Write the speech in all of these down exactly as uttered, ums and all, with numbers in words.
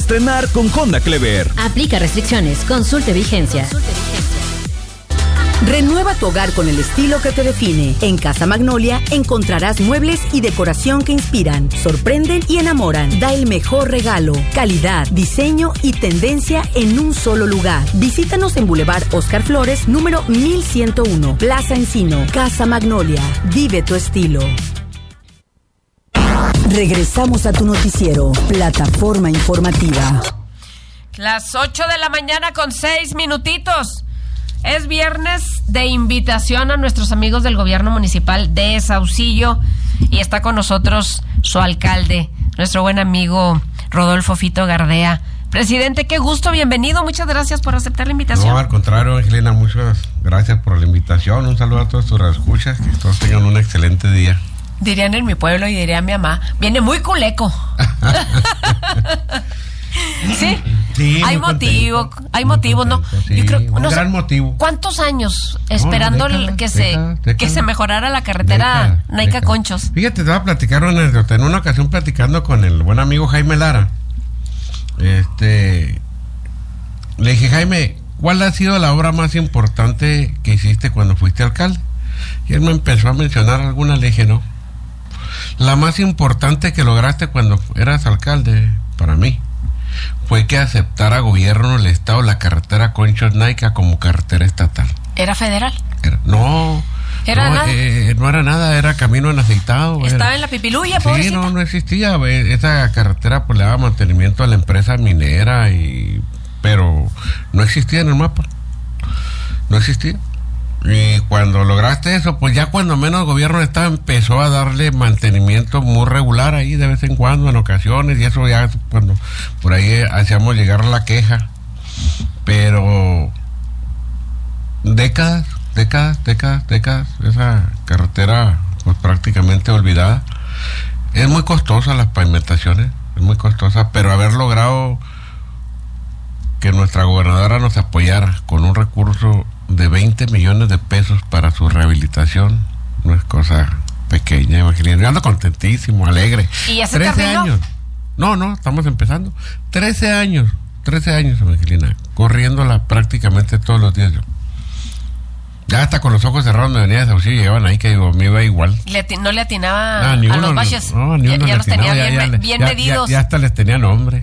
estrenar con Honda Clever. Aplica restricciones. Consulte vigencia. Consulte vigencia. Renueva tu hogar con el estilo que te define. En Casa Magnolia encontrarás muebles y decoración que inspiran, sorprenden y enamoran. Da el mejor regalo, calidad, diseño y tendencia en un solo lugar. Visítanos en Boulevard Oscar Flores, número mil ciento uno, Plaza Encino. Casa Magnolia, vive tu estilo. Regresamos a tu noticiero, Plataforma Informativa. Las ocho de la mañana con seis minutitos. Es viernes de invitación a nuestros amigos del gobierno municipal de Saucillo y está con nosotros su alcalde, nuestro buen amigo Rodolfo Fito Gardea. Presidente, qué gusto, bienvenido, muchas gracias por aceptar la invitación. No, al contrario, Angelina, muchas gracias por la invitación. Un saludo a todos tus escuchas, que todos tengan un excelente día. Dirían en mi pueblo y diría mi mamá, viene muy culeco. ¿Sí? Sí, hay motivo, contento, hay motivos, ¿no? Sí, Yo creo, un no gran sé, motivo. ¿Cuántos años esperando no, década, que se década, década, que se mejorara la carretera Naica Conchos? Fíjate, te voy a platicar una anécdota. En una ocasión platicando con el buen amigo Jaime Lara, este, le dije, Jaime, ¿cuál ha sido la obra más importante que hiciste cuando fuiste alcalde? Y él me empezó a mencionar algunas. Le dije, no, la más importante que lograste cuando eras alcalde, para mí, fue que aceptara gobierno del estado la carretera Conchos Naica como carretera estatal. ¿Era federal? Era, no, ¿Era no, nada? Eh, no era nada, era camino en aceitado. Estaba era, en la Pipiluya, sí, pobrecita. no, no existía. Esa carretera pues le daba mantenimiento a la empresa minera, y pero no existía en el mapa. No existía. Y cuando lograste eso, pues ya cuando menos el gobierno del estado empezó a darle mantenimiento muy regular ahí de vez en cuando, en ocasiones, y eso ya cuando por ahí hacíamos llegar la queja. Pero décadas, décadas, décadas, décadas, esa carretera pues prácticamente olvidada. Es muy costosa las pavimentaciones, es muy costosa, pero haber logrado que nuestra gobernadora nos apoyara con un recurso de veinte millones de pesos para su rehabilitación no es cosa pequeña, imagínate. Yo ando contentísimo, alegre. ¿Y ya se trece terminó? años. No, no, estamos empezando. trece años, trece años, Evangelina, corriéndola prácticamente todos los días yo. Ya hasta con los ojos cerrados me venía de Saucillo y llegaban ahí que digo, me iba igual. Le ati- no le atinaba No, ni a uno, los baches. No, ni ya uno ya le los tenía atinaba, bien, ya, me- ya, bien ya, medidos. Ya, ya hasta les tenía nombre.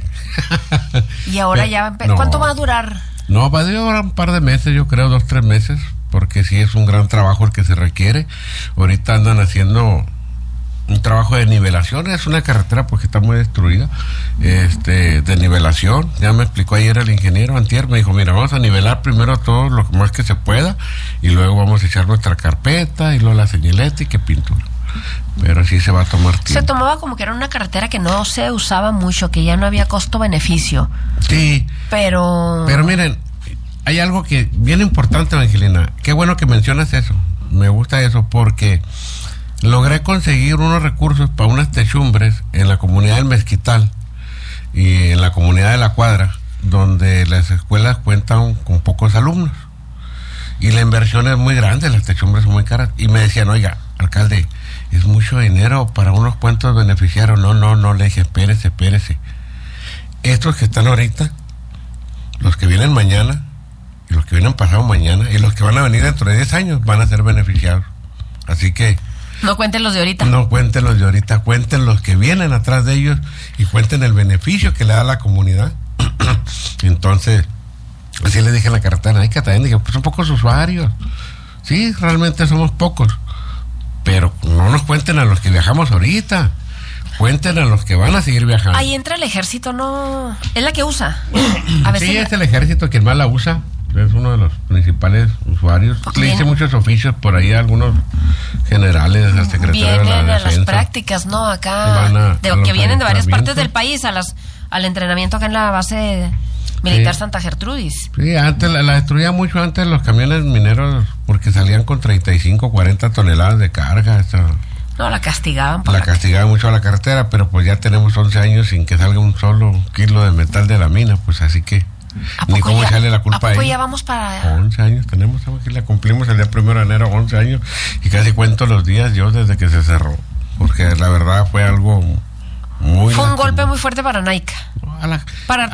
Y ahora ya va a empe- No. ¿Cuánto va a durar? No, va a durar un par de meses, yo creo, dos, tres meses, porque sí es un gran trabajo el que se requiere. Ahorita andan haciendo un trabajo de nivelación, es una carretera porque está muy destruida, este, de nivelación. Ya me explicó ayer el ingeniero antier, me dijo, mira, vamos a nivelar primero todo lo más que se pueda, y luego vamos a echar nuestra carpeta, y luego la señaleta y que pintura. Pero sí se va a tomar tiempo. Se tomaba como que era una carretera que no se usaba mucho, que ya no había costo-beneficio. Sí. Pero... Pero miren, hay algo que bien importante, Angelina. Qué bueno que mencionas eso. Me gusta eso porque logré conseguir unos recursos para unas techumbres en la comunidad del Mezquital y en la comunidad de La Cuadra, donde las escuelas cuentan con pocos alumnos. Y la inversión es muy grande, las techumbres son muy caras. Y me decían, oiga, alcalde, es mucho dinero para unos cuantos beneficiarios. No, no, no, le dije, espérese, espérese. Estos que están ahorita, los que vienen mañana, y los que vienen pasado mañana, y los que van a venir dentro de diez años, van a ser beneficiados. Así que... no cuenten los de ahorita. No cuenten los de ahorita, cuenten los que vienen atrás de ellos, y cuenten el beneficio que le da a la comunidad. Entonces, así le dije a la carretera, hay que también dije, pues son pocos usuarios. Sí, realmente somos pocos. Pero no nos cuenten a los que viajamos ahorita, cuenten a los que van a seguir viajando. Ahí entra el ejército, no... es la que usa. A veces sí, la... es el ejército quien más la usa, es uno de los principales usuarios. Porque le hice vienen... muchos oficios por ahí a algunos generales, al secretario de la vienen a defensa. las prácticas, ¿no? Acá, Van a- de, a los que vienen de varias partes adiestramientos. del país a las al entrenamiento acá en la base militar Sí. Santa Gertrudis. Sí, antes la, la destruía mucho antes los camiones mineros porque salían con treinta y cinco, cuarenta toneladas de carga. Esa, No, la castigaban. Por la la castigaba mucho a la carretera, pero pues ya tenemos once años sin que salga un solo kilo de metal de la mina, pues así que ¿A ni poco cómo ya- echarle la ¿A culpa a poco ellos. ya vamos para...? once años tenemos, que la cumplimos el día primero de enero, once años, y casi cuento los días yo desde que se cerró, porque la verdad fue algo muy... Fue un golpe muy fuerte para Naica. A la, Para